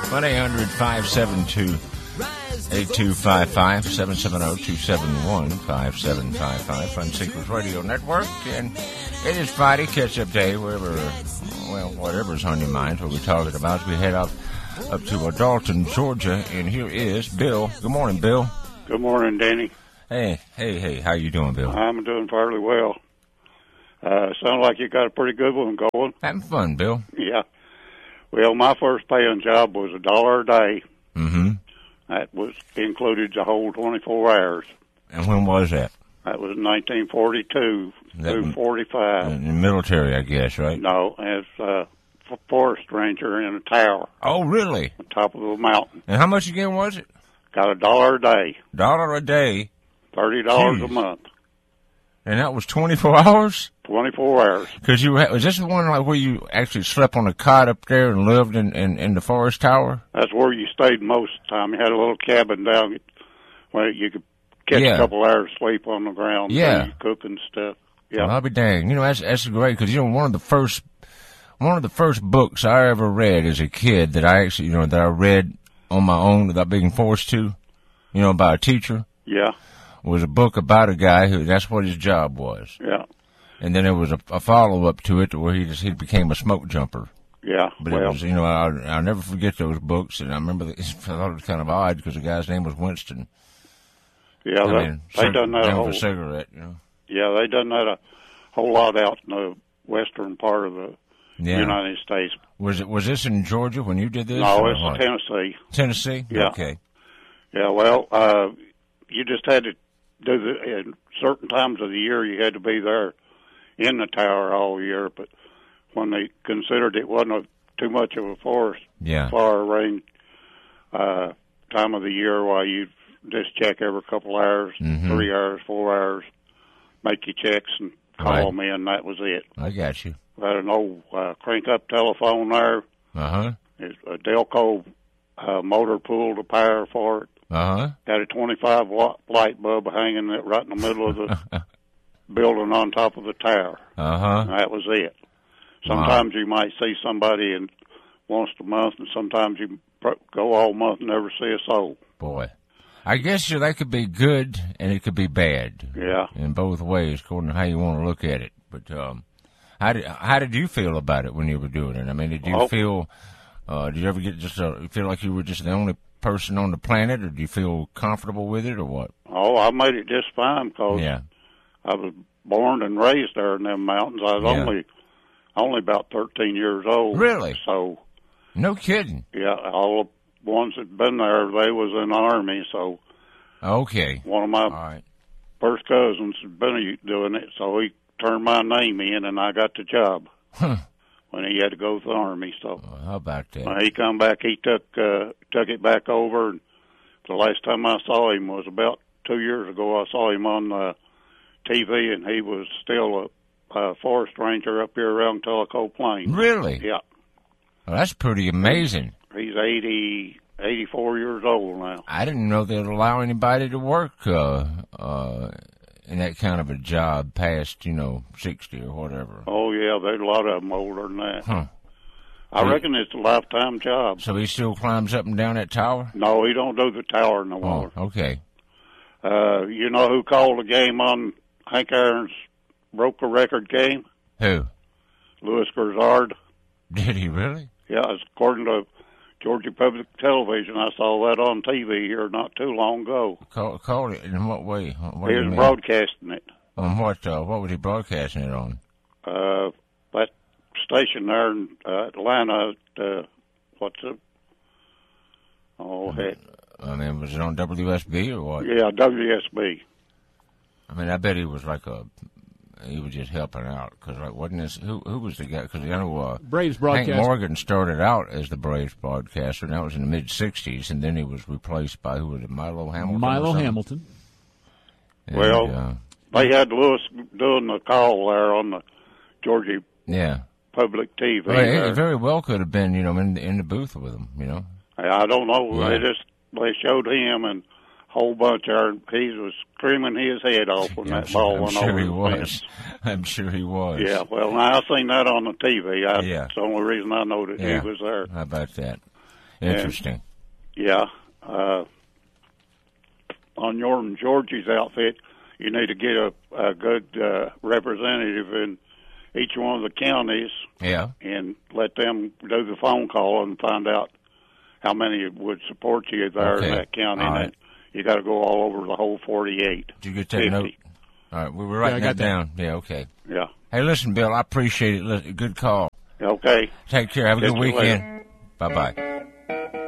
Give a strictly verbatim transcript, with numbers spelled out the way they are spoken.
one eight hundred five seven two eight two five five, seven seven zero two seven one five seven five five, Fun Seekers Radio Network. And it is Friday, catch-up day, wherever, well, whatever's on your mind, what we're talking about. We head up, up to uh, Dalton, Georgia, and here is Bill. Good morning, Bill. Good morning, Danny. Hey, hey, hey, how you doing, Bill? I'm doing fairly well. Uh, sounds like you got a pretty good one going. Having fun, Bill. Yeah. Well, my first paying job was a dollar a day. Mm-hmm. That was included the whole twenty-four hours. And when was that? That was nineteen forty-two That through forty-five. In the military, I guess, right? No, as a forest ranger in a tower. Oh, really? On top of a mountain. And how much again was it? Got a dollar a day. Dollar a day. Thirty dollars Jeez. a month. And that was twenty-four hours? Twenty-four hours. Because you ha- was this the one like where you actually slept on a cot up there and lived in, in, in the forest tower? That's where you stayed most of the time. You had a little cabin down where you could catch Yeah. a couple hours sleep on the ground. Yeah. You cook and stuff. Yeah. Well, I'll be dang. You know, that's that's great because, you know, one of the first one of the first books I ever read as a kid that I actually, you know, that I read on my own without being forced to, you know, by a teacher, Yeah. was a book about a guy who, that's what his job was. Yeah. And then there was a, a follow-up to it where he just, he became a smoke jumper. Yeah. But well, it was, you know, I'll, I'll never forget those books. And I remember, the, I thought it was kind of odd because the guy's name was Winston. yeah, I they, mean, they cig- done that a name of whole, a cigarette, you know. yeah, they done that a whole lot out in the western part of the Yeah. United States. Was it, was this in Georgia when you did this? No, or it's what? Tennessee. Tennessee? Yeah. Okay. Yeah, well, uh, you just had to do the, in certain times of the year you had to be there in the tower all year, but when they considered it wasn't a, too much of a forest, Yeah. far range, uh, time of the year while you just check every couple hours, Mhm. three hours, four hours, make your checks and call Right. them in. That was it. I got you. Had an old uh, crank-up telephone there. Uh-huh. It's a Delco uh, motor pool to power for it. Uh-huh. Had a twenty-five watt light bulb hanging right in the middle of the building on top of the tower. Uh-huh. That was it. Sometimes you might see somebody in once a month, and sometimes you pro- go all month and never see a soul. Boy. I guess you know, that could be good and it could be bad. Yeah. In both ways, according to how you want to look at it. But um, how did how did you feel about it when you were doing it? I mean, did you Oh. feel? Uh, did you ever get just uh, feel like you were just the only person on the planet, or do you feel comfortable with it, or what? Oh, I made it just fine because Yeah. I was born and raised there in them mountains. I was Yeah. only only about thirteen years old. Really? So, No kidding. yeah, all the ones that been there, they was in the Army. So Okay. one of my All right. first cousins had been doing it, so he turned my name in, and I got the job Huh. when he had to go to the Army. So Well, how about that? when he come back, he took uh, took it back over. And the last time I saw him was about two years ago. I saw him on uh, T V, and he was still a, a forest ranger up here around Tellico Plain. Really? Yeah, Well, that's pretty amazing. he's eighty, eighty-four years old now. I didn't know they'd allow anybody to work uh, uh, in that kind of a job past, you know, sixty or whatever. Oh yeah, there's a lot of them older than that. Huh. I reckon it's a lifetime job. So he still climbs up and down that tower? No, he don't do the tower no more. Oh, okay. Uh, you know who called the game on Hank Aaron's broke a record game? Who? Louis Grisard. Did he really? Yeah, it's according to Georgia Public Television. I saw that on T V here not too long ago. Call, called it in what way? What He do you was mean? broadcasting it. On what? Uh, what was he broadcasting it on? Uh, that station there in uh, Atlanta, uh, what's it? Oh, heck. I mean, was it on W S B or what? Yeah, W S B. I mean, I bet he was like a. He was just helping out because, like, wasn't this who? Who was the guy? Because I know uh, Braves Hank broadcast. Morgan started out as the Braves broadcaster, and that was in the mid sixties, and then he was replaced by who was it? Milo Hamilton. or Milo something? Hamilton. And, Well, uh, They had Lewis doing the call there on the Georgia yeah. Public T V. Well, it, there. it very well could have been, you know, in the, in the booth with him, you know. I don't know. Yeah. They just they showed him and a whole bunch of he was screaming his head off when I'm that sure, ball I'm went sure over he the was. fence. I'm sure he was. Yeah, well, now I seen that on the T V. I, Yeah. It's the only reason I know that Yeah. he was there. How about that? Interesting. And, yeah. Uh, on your and Georgie's outfit, you need to get a, a good uh, representative in each one of the counties. Yeah. And let them do the phone call and find out how many would support you there Okay. in that county. All right. And you got to go all over the whole forty-eight. Did you get that note? All right, we were writing Yeah, I that got that. down. Yeah, okay. Yeah. Hey, listen, Bill, I appreciate it. Listen, good call. Okay. Take care. Have a Catch good you weekend. later. Bye-bye.